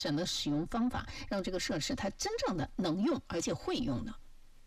整个使用方法，让这个设施它真正的能用而且会用呢？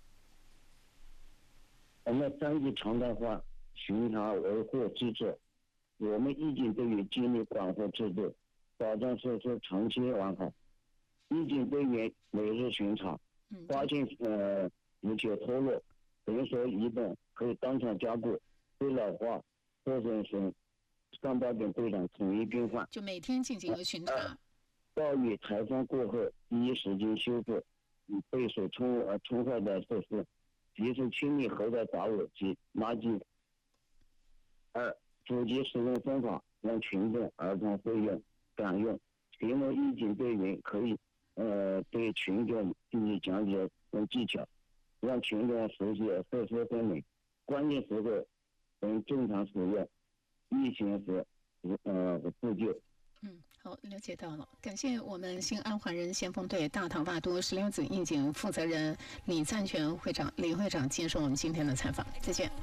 我们3级常态化巡查维护机制，我们义警队员建立管护制度，保障设施长期完好。义警队员每日巡查，发现有些脱落、人所移动，可以当场加固，对老化、破损时上报给队长统一更换。 就每天进行一个巡查。 暴雨台风过后，第一时间修复被水冲坏的设施，及时清理后的杂物及垃圾。2、普及使用方法，让群众儿童会用、敢用。提供义警队员可以对群众进行讲解跟技巧，让群众熟悉设施分明，关键时候能正常使用，疫情时自救。 好，了解到了。感谢我们新安华人先锋队大唐大都16子义警负责人李赞全李会长接受我们今天的采访，再见。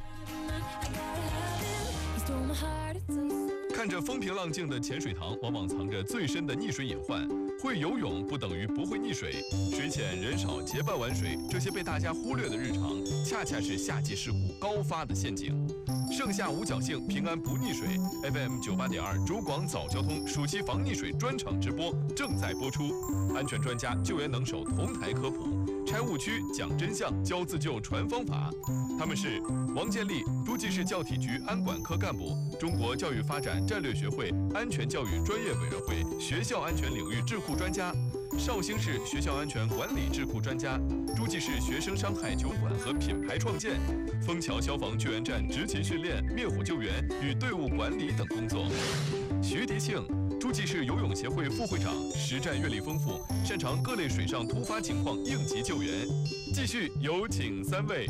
看着风平浪静的浅水塘，往往藏着最深的溺水隐患。会游泳不等于不会溺水，水浅人少结伴玩水，这些被大家忽略的日常，恰恰是夏季事故高发的陷阱。盛夏无侥幸，平安不溺水。FM 98.2中广早交通暑期防溺水专场直播正在播出，安全专家、救援能手同台科普，拆误区、讲真相、教自救、传方法。他们是王建立，诸暨市教体局安管科干部，中国教育发展战略学会安全教育专业委员会学校安全领域智库专家，绍兴市学校安全管理智库专家，诸暨市学生伤害酒馆和品牌创建，枫桥消防救援站执勤训练、灭火救援与队伍管理等工作。徐迪庆，诸暨市游泳协会副会长，实战阅历丰富，擅长各类水上突发情况应急救援。继续有请3位。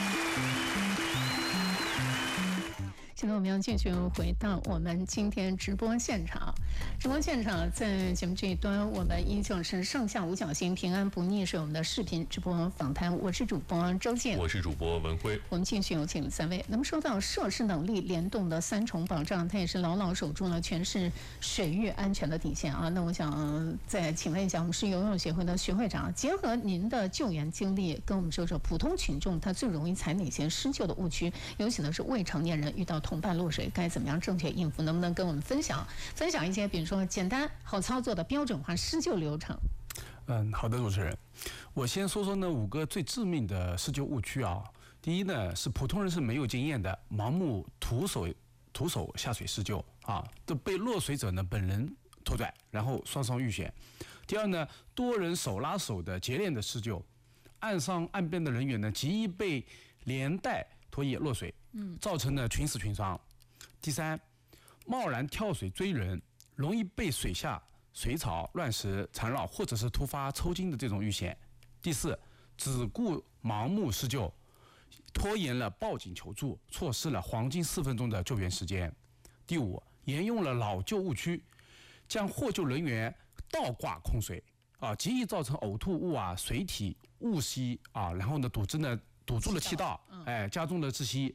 现在我们要继续回到我们今天直播现场。直播现场在节目这一端，我们依旧是盛夏无侥幸，平安不溺水。我们的视频直播访谈，我是主播周健， 我是主播文辉。 我们继续有请3位。那么说到设施能力联动的3重保障，它也是牢牢守住了全市水域安全的底线啊。那我想再请问一下，我们市游泳协会的徐会长，结合您的救援经历，跟我们说说普通群众他最容易踩哪些施救的误区，尤其呢是未成年人遇到同伴落水该怎么样正确应付？能不能跟我们分享一些，比如说简单好操作的标准化施救流程？ 好的，主持人，我先说说那5个最致命的施救误区啊。第一呢，是普通人是没有经验的，盲目徒手下水施救啊，都被落水者呢本人拖拽，然后双双遇险。第二呢，多人手拉手的结链的施救，岸上岸边的人员呢极易被连带拖曳落水，造成了群死群伤。第三，贸然跳水追人，容易被水下水草乱石缠绕，或者是突发抽筋的这种遇险。第四，只顾盲目施救，拖延了报警求助，错失了黄金4分钟的救援时间。第五，沿用了老旧误区，将获救人员倒挂控水啊，极易造成呕吐物啊、水体误吸啊，然后呢堵住了气道，加重了窒息。